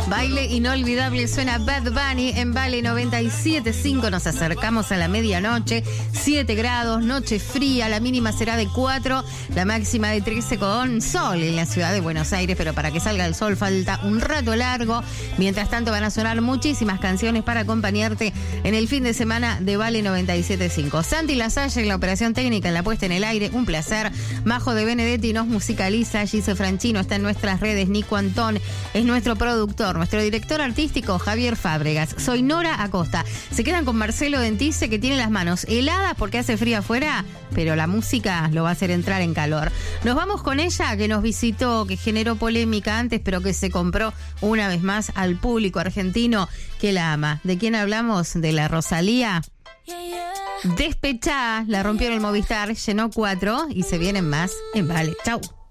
Baile inolvidable, suena Bad Bunny en Vale 97.5. Nos acercamos a la medianoche, 7 grados, noche fría, la mínima será de 4, la máxima de 13 con sol en la ciudad de Buenos Aires, pero para que salga el sol falta un rato largo. Mientras tanto van a sonar muchísimas canciones para acompañarte en el fin de semana de Vale 97.5. Santi Lasalle en la operación técnica, en la puesta en el aire, un placer. Majo de Benedetti nos musicaliza, Gise Franchino está en nuestras redes, Nico Antón es nuestro productor. Nuestro director artístico, Javier Fábregas. Soy Nora Acosta. Se quedan con Marcelo Dentice, que tiene las manos heladas porque hace frío afuera, pero la música lo va a hacer entrar en calor. Nos vamos con ella, que nos visitó, que generó polémica antes, pero que se compró una vez más al público argentino que la ama. ¿De quién hablamos? De la Rosalía. Despechada, la rompió en el Movistar, llenó 4 y se vienen más en Vale. Chau.